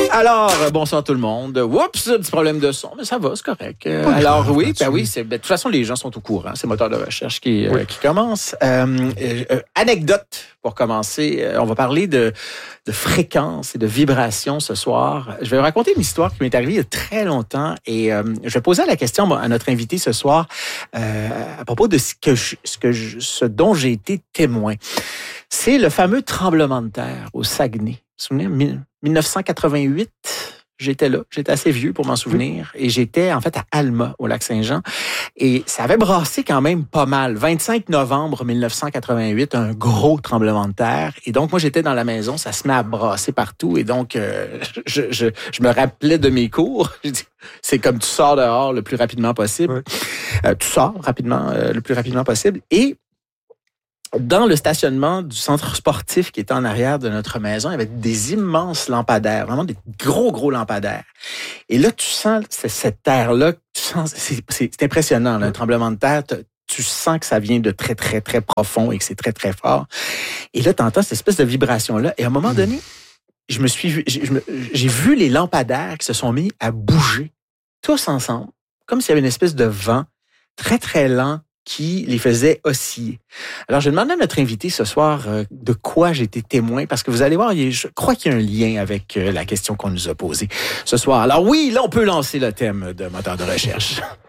Alors, bonsoir tout le monde. Oups, petit problème de son, mais ça va, c'est correct. Alors oui, de toute façon, les gens sont au courant. C'est Moteur de recherche qui commence. Anecdote pour commencer. On va parler de fréquence et de vibration ce soir. Je vais vous raconter une histoire qui m'est arrivée il y a très longtemps et je vais poser la question à notre invité ce soir à propos de ce dont j'ai été témoin. C'est le fameux tremblement de terre au Saguenay. Vous vous souvenez, 1988, j'étais là. J'étais assez vieux pour m'en souvenir. Et j'étais, en fait, à Alma, au Lac-Saint-Jean. Et ça avait brassé quand même pas mal. 25 novembre 1988, un gros tremblement de terre. Et donc, moi, j'étais dans la maison. Ça se met à brasser partout. Et donc, je me rappelais de mes cours. C'est comme tu sors dehors le plus rapidement possible. Tu sors rapidement, le plus rapidement possible. Et dans le stationnement du centre sportif qui était en arrière de notre maison, il y avait des immenses lampadaires, vraiment des gros lampadaires. Et là, tu sens cette terre-là, c'est impressionnant, là, un tremblement de terre, tu sens que ça vient de très, très, très profond et que c'est très, très fort. Et là, tu entends cette espèce de vibration-là. Et à un moment donné, j'ai vu les lampadaires qui se sont mis à bouger, tous ensemble, comme s'il y avait une espèce de vent très, très lent qui les faisait osciller. Alors, je demande à notre invité ce soir de quoi j'ai été témoin, parce que vous allez voir, je crois qu'il y a un lien avec la question qu'on nous a posée ce soir. Alors oui, là, on peut lancer le thème de Moteur de recherche.